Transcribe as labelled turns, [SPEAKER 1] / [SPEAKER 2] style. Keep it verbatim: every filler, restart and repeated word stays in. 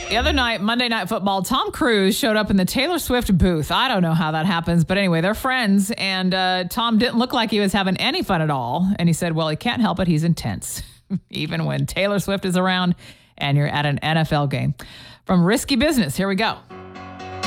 [SPEAKER 1] The other night, Monday Night Football, Tom Cruise showed up in the Taylor Swift booth. I don't know how that happens, but anyway, they're friends, and uh, Tom didn't look like he was having any fun at all. And he said, well, he can't help it. He's intense, even when Taylor Swift is around and you're at an N F L game. From Risky Business, here we go.